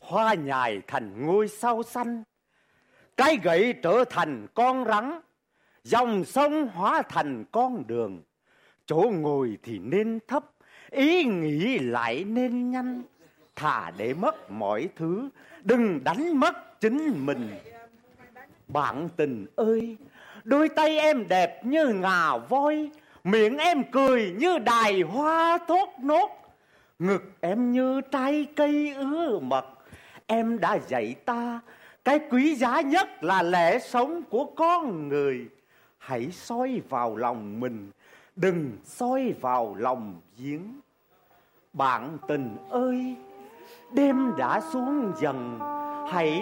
hoa nhài thành ngôi sao xanh, cái gậy trở thành con rắn, dòng sông hóa thành con đường. Chỗ ngồi thì nên thấp, ý nghĩ lại nên nhanh. Thà để mất mọi thứ, đừng đánh mất chính mình. Bạn tình ơi, đôi tay em đẹp như ngà voi, miệng em cười như đài hoa thốt nốt, ngực em như trái cây ứa mật. Em đã dạy ta cái quý giá nhất là lẽ sống của con người. Hãy soi vào lòng mình, đừng soi vào lòng giếng. Bạn tình ơi, đêm đã xuống dần, hãy